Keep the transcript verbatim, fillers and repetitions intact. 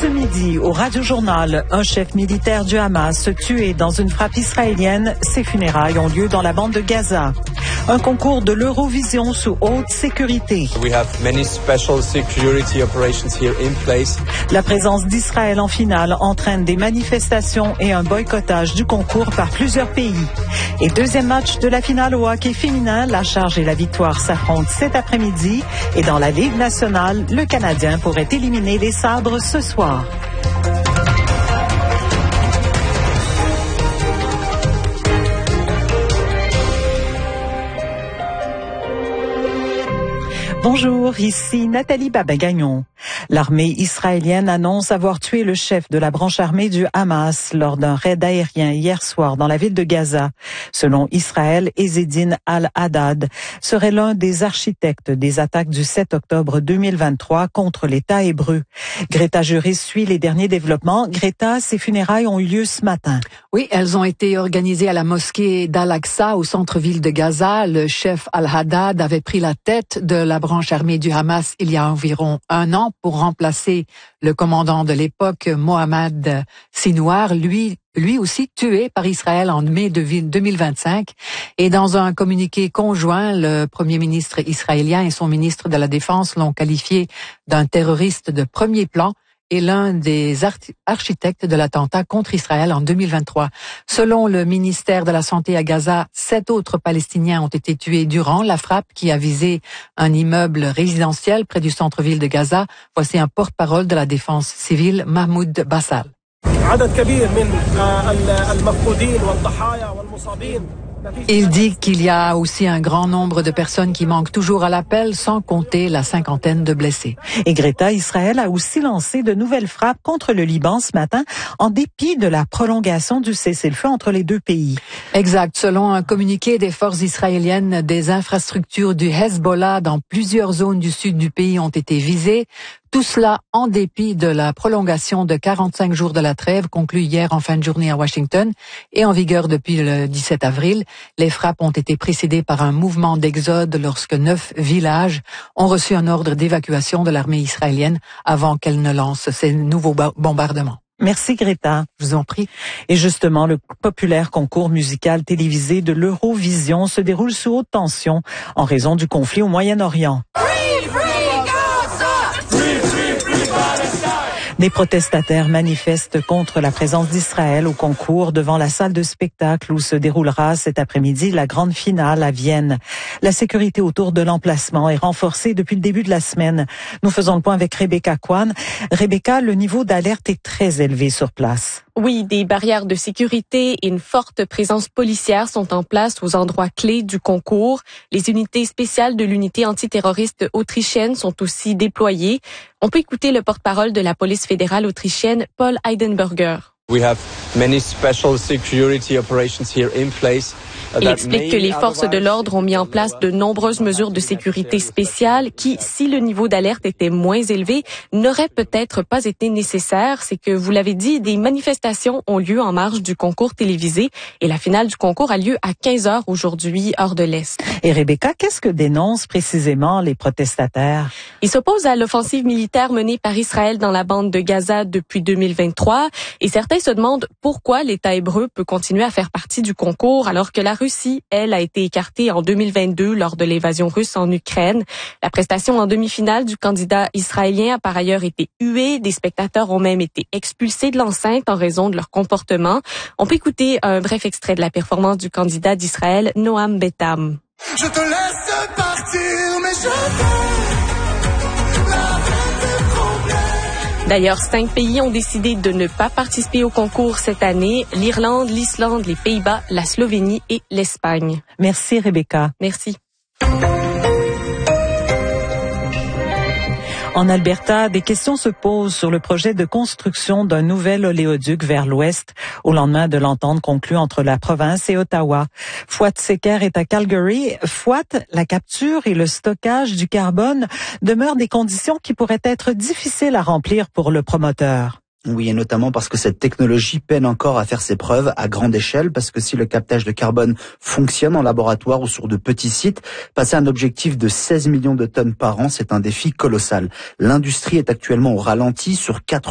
Ce midi, au Radio-Journal, un chef militaire du Hamas tué dans une frappe israélienne. Ses funérailles ont lieu dans la bande de Gaza. Un concours de l'Eurovision sous haute sécurité. We have many special security operations here in place. La présence d'Israël en finale entraîne des manifestations et un boycottage du concours par plusieurs pays. Et deuxième match de la finale au hockey féminin, la Charge et la Victoire s'affrontent cet après-midi. Et dans la Ligue nationale, le Canadien pourrait éliminer les Sabres ce soir. Bonjour, ici Nathalie Babagagnon. L'armée israélienne annonce avoir tué le chef de la branche armée du Hamas lors d'un raid aérien hier soir dans la ville de Gaza. Selon Israël, Ezzedine Al-Haddad serait l'un des architectes des attaques du sept octobre deux mille vingt-trois contre l'État hébreu. Greta Juris suit les derniers développements. Greta, ces funérailles ont eu lieu ce matin. Oui, elles ont été organisées à la mosquée d'Al-Aqsa au centre-ville de Gaza. Le chef Al-Haddad avait pris la tête de la branche armée du Hamas il y a environ un an pour remplacer le commandant de l'époque, Mohamed Sinwar, lui lui aussi tué par Israël en mai deux mille vingt-cinq. Et dans un communiqué conjoint, le premier ministre israélien et son ministre de la Défense l'ont qualifié d'un terroriste de premier plan et l'un des architectes de l'attentat contre Israël en deux mille vingt-trois. Selon le ministère de la Santé à Gaza, sept autres Palestiniens ont été tués durant la frappe qui a visé un immeuble résidentiel près du centre-ville de Gaza. Voici un porte-parole de la défense civile, Mahmoud Bassal. Il dit qu'il y a aussi un grand nombre de personnes qui manquent toujours à l'appel, sans compter la cinquantaine de blessés. Et Greta, Israël a aussi lancé de nouvelles frappes contre le Liban ce matin, en dépit de la prolongation du cessez-le-feu entre les deux pays. Exact. Selon un communiqué des forces israéliennes, des infrastructures du Hezbollah dans plusieurs zones du sud du pays ont été visées. Tout cela en dépit de la prolongation de quarante-cinq jours de la trêve conclue hier en fin de journée à Washington et en vigueur depuis le dix-sept avril. Les frappes ont été précédées par un mouvement d'exode lorsque neuf villages ont reçu un ordre d'évacuation de l'armée israélienne avant qu'elle ne lance ses nouveaux bombardements. Merci Greta. Je vous en prie. Et justement, le populaire concours musical télévisé de l'Eurovision se déroule sous haute tension en raison du conflit au Moyen-Orient. Des protestataires manifestent contre la présence d'Israël au concours devant la salle de spectacle où se déroulera cet après-midi la grande finale à Vienne. La sécurité autour de l'emplacement est renforcée depuis le début de la semaine. Nous faisons le point avec Rebecca Kwan. Rebecca, le niveau d'alerte est très élevé sur place. Oui, des barrières de sécurité et une forte présence policière sont en place aux endroits clés du concours. Les unités spéciales de l'unité antiterroriste autrichienne sont aussi déployées. On peut écouter le porte-parole de la police fédérale autrichienne, Paul Heidenberger. We have many special security operations here in place. Il explique que les forces de l'ordre ont mis en place de nombreuses mesures de sécurité spéciales qui, si le niveau d'alerte était moins élevé, n'auraient peut-être pas été nécessaires. C'est que, vous l'avez dit, des manifestations ont lieu en marge du concours télévisé et la finale du concours a lieu à quinze heures aujourd'hui, heure de l'Est. Et Rebecca, qu'est-ce que dénoncent précisément les protestataires? Ils s'opposent à l'offensive militaire menée par Israël dans la bande de Gaza depuis deux mille vingt-trois et certains se demandent pourquoi l'État hébreu peut continuer à faire partie du concours alors que la Russie, elle, a été écartée en deux mille vingt-deux lors de l'invasion russe en Ukraine. La prestation en demi-finale du candidat israélien a par ailleurs été huée. Des spectateurs ont même été expulsés de l'enceinte en raison de leur comportement. On peut écouter un bref extrait de la performance du candidat d'Israël, Noam Betam. Je te laisse partir, mais je D'ailleurs, cinq pays ont décidé de ne pas participer au concours cette année. L'Irlande, l'Islande, les Pays-Bas, la Slovénie et l'Espagne. Merci Rebecca. Merci. En Alberta, des questions se posent sur le projet de construction d'un nouvel oléoduc vers l'ouest au lendemain de l'entente conclue entre la province et Ottawa. Fouad Secker est à Calgary. Fouad, la capture et le stockage du carbone demeurent des conditions qui pourraient être difficiles à remplir pour le promoteur. Oui, et notamment parce que cette technologie peine encore à faire ses preuves à grande échelle, parce que si le captage de carbone fonctionne en laboratoire ou sur de petits sites, passer un objectif de seize millions de tonnes par an, c'est un défi colossal. L'industrie est actuellement au ralenti sur quatre